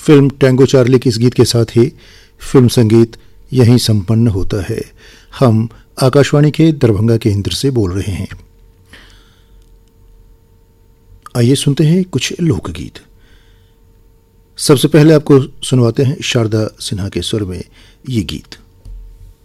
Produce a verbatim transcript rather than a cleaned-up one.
Film tango Charlie के इस गीत के साथ ही फिल्म संगीत यहीं संपन्न होता है। हम आकाशवाणी के दरभंगा केंद्र से बोल रहे हैं। आइए सुनते हैं कुछ लोकगीत। सबसे पहले आपको सुनवाते हैं शारदा सिन्हा के स्वर में ये गीत।